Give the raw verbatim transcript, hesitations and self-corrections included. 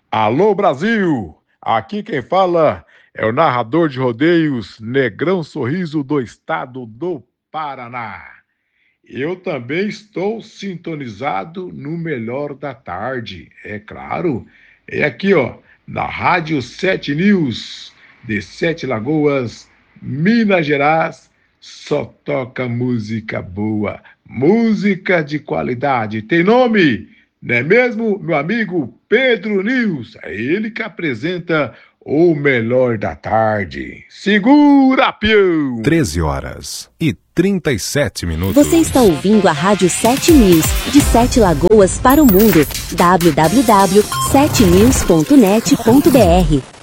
Alô Brasil, aqui quem fala é o narrador de rodeios Negrão Sorriso do estado do Paraná. Eu também estou sintonizado no melhor da tarde, é claro. É aqui, ó, na Rádio Sete News, de Sete Lagoas, Minas Gerais, só toca música boa, música de qualidade. Tem nome, não é mesmo, meu amigo Pedro News? É ele que apresenta o melhor da tarde. Segura, pião! treze horas e trinta e sete minutos. Você está ouvindo a Rádio Sete News, de Sete Lagoas para o mundo. w w w ponto sete news ponto net ponto b r